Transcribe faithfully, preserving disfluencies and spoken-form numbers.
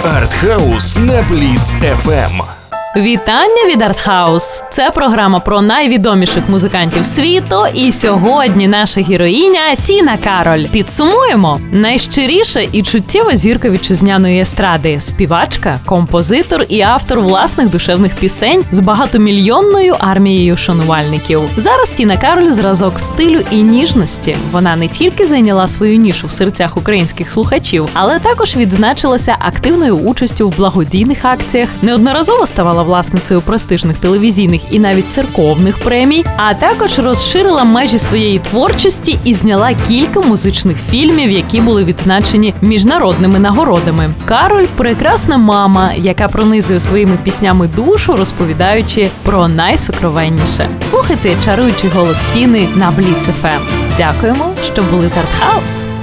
Артхаус на Бліц еф ем. Вітання від Артхаус! Це програма про найвідоміших музикантів світу, і сьогодні наша героїня Тіна Кароль. Підсумуємо. Найщиріша і чуттєва зірка вітчизняної естради, співачка, композитор і автор власних душевних пісень з багатомільйонною армією шанувальників. Зараз Тіна Кароль – зразок стилю і ніжності. Вона не тільки зайняла свою нішу в серцях українських слухачів, але також відзначилася активною участю в благодійних акціях, неодноразово ставала власницею престижних телевізійних і навіть церковних премій, а також розширила межі своєї творчості і зняла кілька музичних фільмів, які були відзначені міжнародними нагородами. Кароль – прекрасна мама, яка пронизує своїми піснями душу, розповідаючи про найсокровенніше. Слухайте чаруючий голос Тіни на Бліц еф ем. Дякуємо, що були з Артхаус.